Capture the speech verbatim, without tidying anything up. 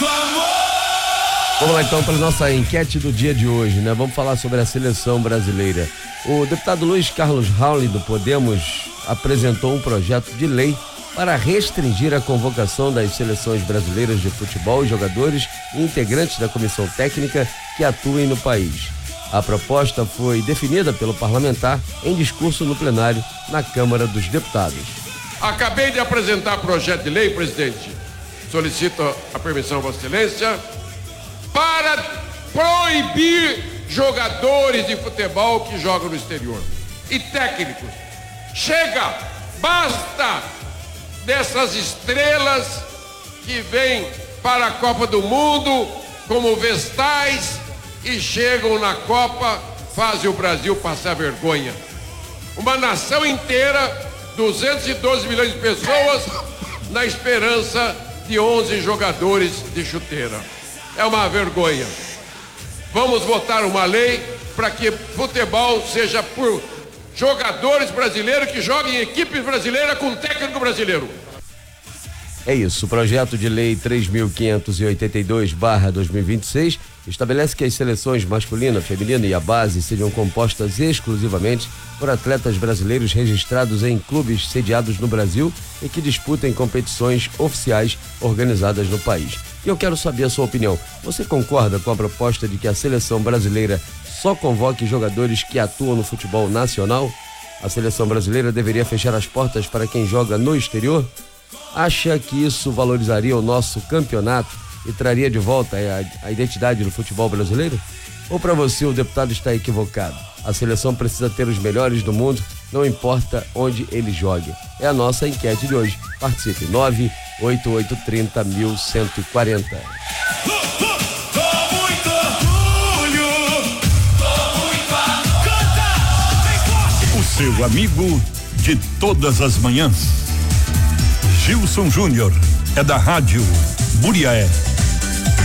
muito amor. Vamos lá então para a nossa enquete do dia de hoje, né? Vamos falar sobre a seleção brasileira. O deputado Luiz Carlos Rauli do Podemos apresentou um projeto de lei para restringir a convocação das seleções brasileiras de futebol e jogadores e integrantes da comissão técnica que atuem no país. A proposta foi definida pelo parlamentar em discurso no plenário na Câmara dos Deputados. Acabei de apresentar projeto de lei, presidente. Solicito a permissão, Vossa Excelência, para proibir jogadores de futebol que jogam no exterior e técnicos. Chega, basta dessas estrelas que vêm para a Copa do Mundo como vestais e chegam na Copa, fazem o Brasil passar vergonha. Uma nação inteira, duzentos e doze milhões de pessoas, na esperança de onze jogadores de chuteira. É uma vergonha. Vamos votar uma lei para que futebol seja por jogadores brasileiros que joguem em equipe brasileira com técnico brasileiro. É isso, o projeto de lei três mil quinhentos e oitenta e dois barra dois mil e vinte e seis estabelece que as seleções masculina, feminina e a base sejam compostas exclusivamente por atletas brasileiros registrados em clubes sediados no Brasil e que disputem competições oficiais organizadas no país. E eu quero saber a sua opinião. Você concorda com a proposta de que a seleção brasileira só convoque jogadores que atuam no futebol nacional? A seleção brasileira deveria fechar as portas para quem joga no exterior? Acha que isso valorizaria o nosso campeonato e traria de volta a, a identidade do futebol brasileiro? Ou para você o deputado está equivocado? A seleção precisa ter os melhores do mundo, não importa onde ele jogue. É a nossa enquete de hoje. Participe, nove oito oito três zero um zero um quatro zero. O seu amigo de todas as manhãs, Gilson Júnior, é da Rádio Buriaé.